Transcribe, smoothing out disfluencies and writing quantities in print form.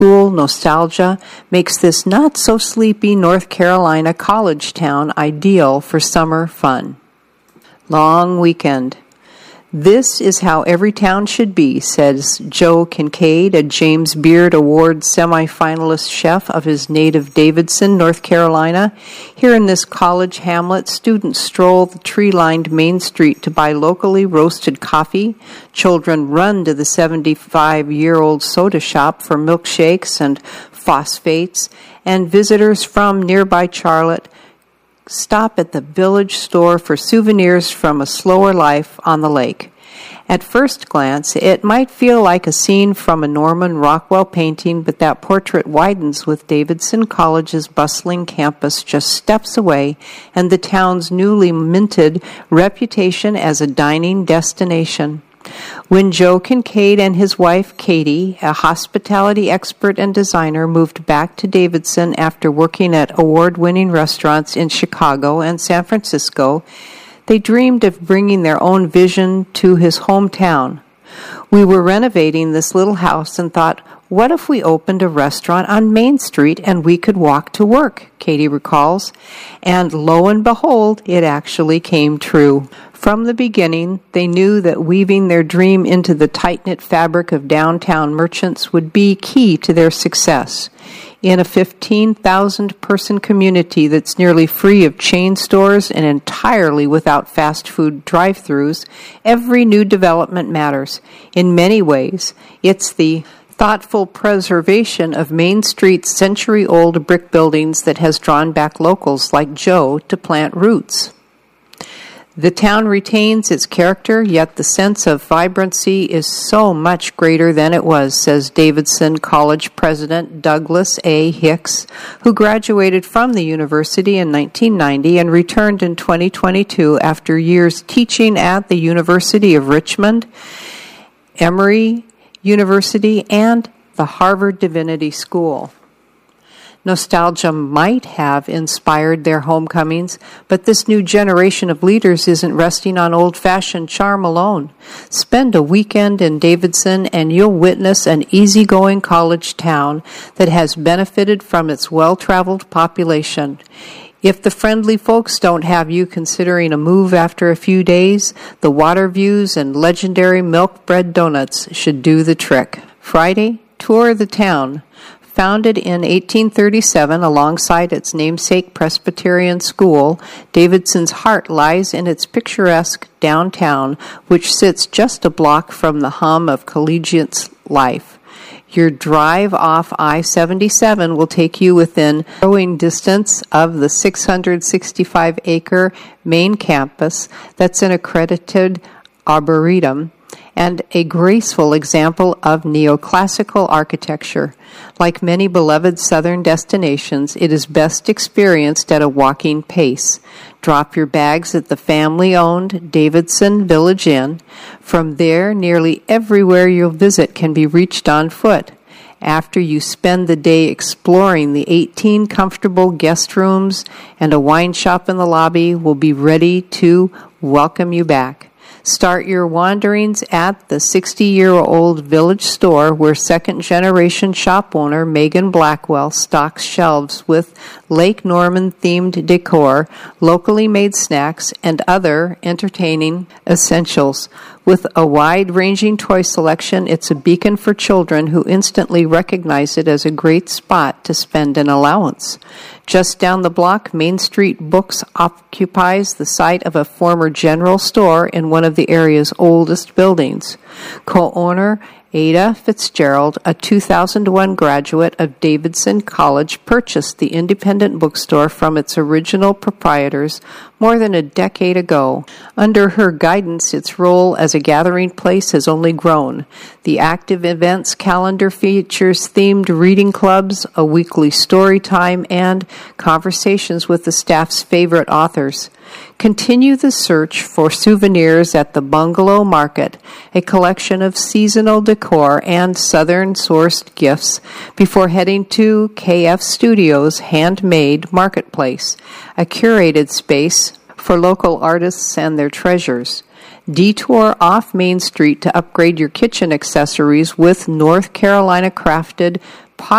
School nostalgia makes this not-so-sleepy North Carolina college town ideal for summer fun. Long weekend. This is how every town should be, says Joe Kincaid, a James Beard Award semifinalist chef of his native Davidson, North Carolina. Here in this college hamlet, students stroll the tree-lined main street to buy locally roasted coffee. Children run to the 75-year-old soda shop for milkshakes and phosphates, and visitors from nearby Charlotte stop at the village store for souvenirs from a slower life on the lake. At first glance, it might feel like a scene from a Norman Rockwell painting, but that portrait widens with Davidson College's bustling campus just steps away and the town's newly minted reputation as a dining destination. When Joe Kincaid and his wife, Katie, a hospitality expert and designer, moved back to Davidson after working at award-winning restaurants in Chicago and San Francisco, they dreamed of bringing their own vision to his hometown. We were renovating this little house and thought, what if we opened a restaurant on Main Street and we could walk to work, Katie recalls. And lo and behold, it actually came true. From the beginning, they knew that weaving their dream into the tight-knit fabric of downtown merchants would be key to their success. In a 15,000-person community that's nearly free of chain stores and entirely without fast food drive-thrus, every new development matters. In many ways, it's the thoughtful preservation of Main Street's century-old brick buildings that has drawn back locals like Joe to plant roots. The town retains its character, yet the sense of vibrancy is so much greater than it was, says Davidson College President Douglas A. Hicks, who graduated from the university in 1990 and returned in 2022 after years teaching at the University of Richmond, Emory University, and the Harvard Divinity School. Nostalgia might have inspired their homecomings, but this new generation of leaders isn't resting on old-fashioned charm alone. Spend a weekend in Davidson and you'll witness an easygoing college town that has benefited from its well-traveled population. If the friendly folks don't have you considering a move after a few days, the water views and legendary milk bread donuts should do the trick. Friday, tour the town. Founded in 1837 alongside its namesake Presbyterian school, Davidson's heart lies in its picturesque downtown, which sits just a block from the hum of collegiate life. Your drive off I-77 will take you within throwing distance of the 665-acre main campus that's an accredited arboretum and a graceful example of neoclassical architecture. Like many beloved southern destinations, it is best experienced at a walking pace. Drop your bags at the family-owned Davidson Village Inn. From there, nearly everywhere you'll visit can be reached on foot. After you spend the day exploring the 18 comfortable guest rooms and a wine shop in the lobby, will be ready to welcome you back. Start your wanderings at the 60-year-old village store where second-generation shop owner Megan Blackwell stocks shelves with Lake Norman-themed decor, locally made snacks, and other entertaining essentials. With a wide-ranging toy selection, it's a beacon for children who instantly recognize it as a great spot to spend an allowance. Just down the block, Main Street Books occupies the site of a former general store in one of the area's oldest buildings. Co-owner Ada Fitzgerald, a 2001 graduate of Davidson College, purchased the independent bookstore from its original proprietors more than a decade ago. Under her guidance, its role as a gathering place has only grown. The active events calendar features themed reading clubs, a weekly story time, and conversations with the staff's favorite authors. Continue the search for souvenirs at the Bungalow Market, a collection of seasonal decor and southern-sourced gifts, before heading to KF Studios' Handmade Marketplace, a curated space for local artists and their treasures. Detour off Main Street to upgrade your kitchen accessories with North Carolina crafted